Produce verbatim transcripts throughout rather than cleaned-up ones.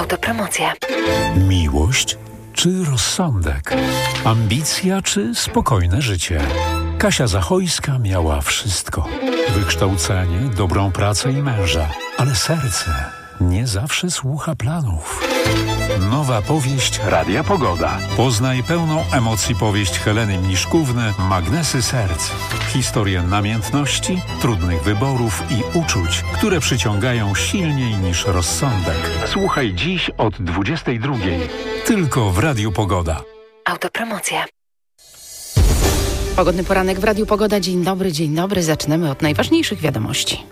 Autopromocja. Miłość czy rozsądek? Ambicja czy spokojne życie? Kasia Zachojska miała wszystko. Wykształcenie, dobrą pracę i męża. Ale serce nie zawsze słucha planów. Nowa powieść Radia Pogoda. Poznaj pełną emocji powieść Heleny Mniszkówny Magnesy Serc. Historię namiętności, trudnych wyborów i uczuć, które przyciągają silniej niż rozsądek. Słuchaj dziś od dwudziestej drugiej. Tylko w Radiu Pogoda. Autopromocja. Pogodny poranek w Radiu Pogoda. Dzień dobry, dzień dobry. Zaczynamy od najważniejszych wiadomości.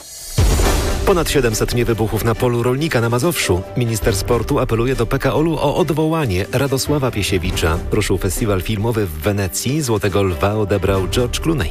Ponad siedemset niewybuchów na polu rolnika na Mazowszu. Minister sportu apeluje do P K O L-u o odwołanie Radosława Piesiewicza. Ruszył festiwal filmowy w Wenecji. Złotego Lwa odebrał George Clooney.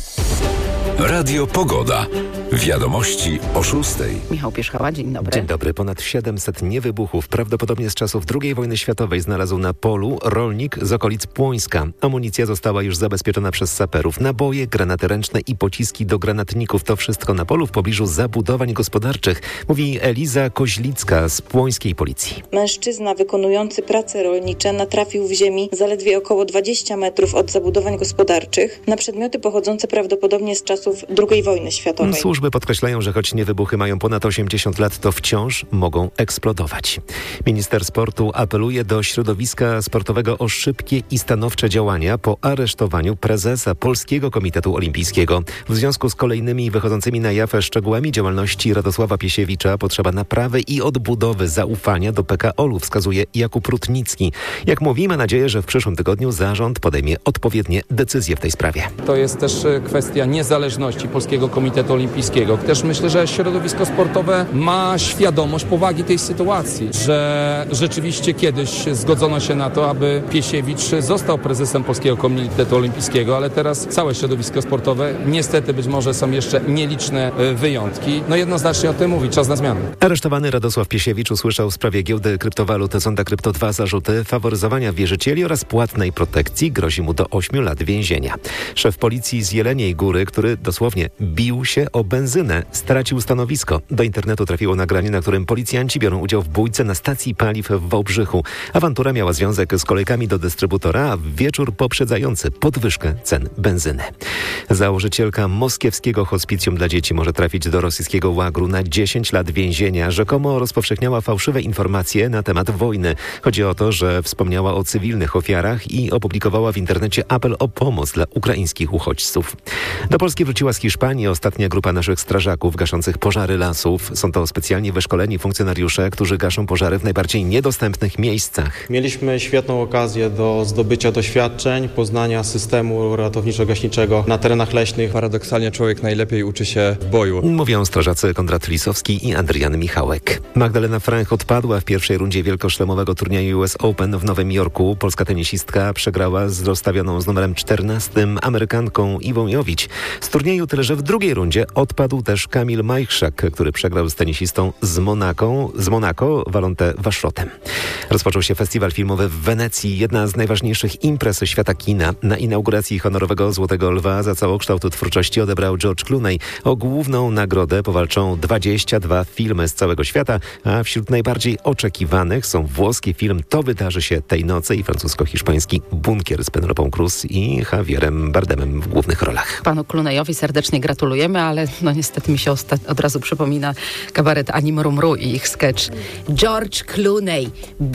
Radio Pogoda. Wiadomości o szóstej. Michał Pierzchała, dzień dobry. Dzień dobry. Ponad siedemset niewybuchów, prawdopodobnie z czasów drugiej wojny światowej, znalazł na polu rolnik z okolic Płońska. Amunicja została już zabezpieczona przez saperów. Naboje, granaty ręczne i pociski do granatników. To wszystko na polu w pobliżu zabudowań gospodarczych, mówi Eliza Koźlicka z płońskiej policji. Mężczyzna wykonujący prace rolnicze natrafił w ziemi zaledwie około dwadzieścia metrów od zabudowań gospodarczych na przedmioty pochodzące prawdopodobnie z czasów drugiej wojny światowej. Służby podkreślają, że choć niewybuchy mają ponad osiemdziesiąt lat, to wciąż mogą eksplodować. Minister sportu apeluje do środowiska sportowego o szybkie i stanowcze działania po aresztowaniu prezesa Polskiego Komitetu Olimpijskiego. W związku z kolejnymi wychodzącymi na jaw szczegółami działalności Radosława Piesiewicza potrzeba naprawy i odbudowy zaufania do P K O L-u, wskazuje Jakub Rutnicki. Jak mówi, ma nadzieję, że w przyszłym tygodniu zarząd podejmie odpowiednie decyzje w tej sprawie. To jest też kwestia niezależności Polskiego Komitetu Olimpijskiego. Też myślę, że środowisko sportowe ma świadomość powagi tej sytuacji, że rzeczywiście kiedyś zgodzono się na to, aby Piesiewicz został prezesem Polskiego Komitetu Olimpijskiego, ale teraz całe środowisko sportowe, niestety być może są jeszcze nieliczne wyjątki. No jednoznacznie o tym mówi, czas na zmianę. Aresztowany Radosław Piesiewicz usłyszał w sprawie giełdy kryptowalut Zonda Krypto dwa zarzuty faworyzowania wierzycieli oraz płatnej protekcji. Grozi mu do ośmiu lat więzienia. Szef policji z Jeleniej Góry, który dosłownie bił się o benzynę, stracił stanowisko. Do internetu trafiło nagranie, na którym policjanci biorą udział w bójce na stacji paliw w Wałbrzychu. Awantura miała związek z kolejkami do dystrybutora, a w wieczór poprzedzający podwyżkę cen benzyny. Założycielka moskiewskiego hospicjum dla dzieci może trafić do rosyjskiego łagru na dziesięć lat więzienia. Rzekomo rozpowszechniała fałszywe informacje na temat wojny. Chodzi o to, że wspomniała o cywilnych ofiarach i opublikowała w internecie apel o pomoc dla ukraińskich uchodźców. Do Polski wróciła z Hiszpanii ostatnia grupa naszych strażaków gaszących pożary lasów. Są to specjalnie wyszkoleni funkcjonariusze, którzy gaszą pożary w najbardziej niedostępnych miejscach. Mieliśmy świetną okazję do zdobycia doświadczeń, poznania systemu ratowniczo-gaśniczego na terenach leśnych. Paradoksalnie człowiek najlepiej uczy się w boju. Mówią strażacy Konrad Lisowski i Adrian Michałek. Magdalena Frank odpadła w pierwszej rundzie wielkoszlemowego turnieju U S Open w Nowym Jorku. Polska tenisistka przegrała z rozstawioną z numerem czternastym Amerykanką Iwą Jowić. Z turnieju tyle, że w drugiej rundzie odpadł też Kamil Majchrzak, który przegrał z tenisistą z Monaco, z Monaco Walentę Waszrotem. Rozpoczął się festiwal filmowy w Wenecji, jedna z najważniejszych imprez świata kina. Na inauguracji honorowego Złotego Lwa za całokształt twórczości odebrał George Clooney. O główną nagrodę powalczą dwadzieścia dwa filmy z całego świata, a wśród najbardziej oczekiwanych są włoski film To wydarzy się tej nocy i francusko-hiszpański Bunkier z Penelopą Cruz i Javierem Bardemem w głównych rolach. Panu Clooneyowi serdecznie gratulujemy, ale no niestety mi się osta- od razu przypomina kabaret Ani Mrumru i ich sketch George Clooney,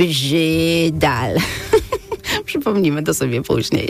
brzydal. Przypomnimy to sobie później.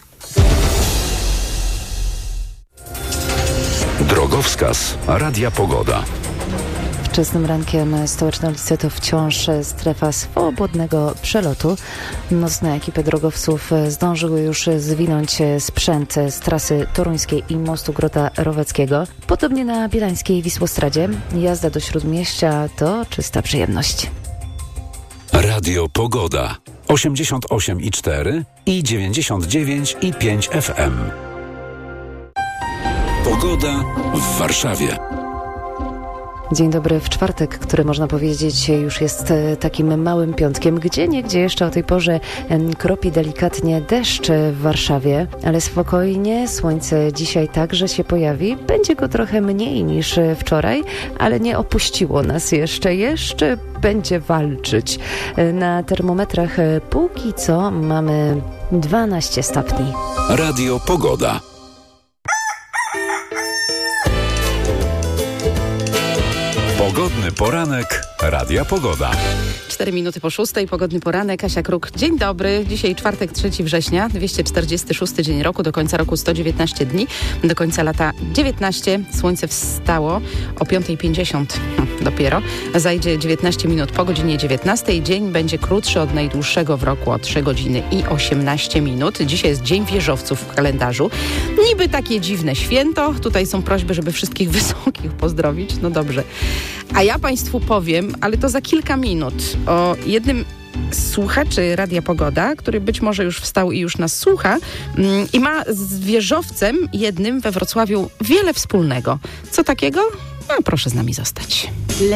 Drogowskaz Radia Pogoda. Wczesnym rankiem stołeczne ulice to wciąż strefa swobodnego przelotu. Nocne ekipy drogowców zdążyły już zwinąć sprzęt z trasy toruńskiej i mostu Grota Roweckiego. Podobnie na bielańskiej Wisłostradzie. Jazda do Śródmieścia to czysta przyjemność. Radio Pogoda. osiemdziesiąt osiem i cztery i dziewięćdziesiąt dziewięć i pięć F M. Pogoda w Warszawie. Dzień dobry w czwartek, który można powiedzieć już jest takim małym piątkiem. Gdzie niegdzie jeszcze o tej porze kropi delikatnie deszcz w Warszawie, ale spokojnie, słońce dzisiaj także się pojawi. Będzie go trochę mniej niż wczoraj, ale nie opuściło nas jeszcze. Jeszcze będzie walczyć. Na termometrach póki co mamy dwanaście stopni. Radio Pogoda. Pogodny poranek Radia Pogoda. Cztery minuty po szóstej, pogodny poranek, Kasia Kruk. Dzień dobry. Dzisiaj czwartek, trzeciego września, dwieście czterdziesty szósty dzień roku, do końca roku sto dziewiętnaście dni, do końca lata dziewiętnaście. Słońce wstało o piąta pięćdziesiąt dopiero. Zajdzie dziewiętnaście minut po godzinie dziewiętnastej. Dzień będzie krótszy od najdłuższego w roku o trzy godziny i osiemnaście minut. Dzisiaj jest Dzień Wieżowców w kalendarzu. Niby takie dziwne święto. Tutaj są prośby, żeby wszystkich wysokich pozdrowić. No dobrze. A ja Państwu powiem, ale to za kilka minut, o jednym z słuchaczy Radia Pogoda, który być może już wstał i już nas słucha mm, i ma z wieżowcem jednym we Wrocławiu wiele wspólnego. Co takiego? No, proszę z nami zostać.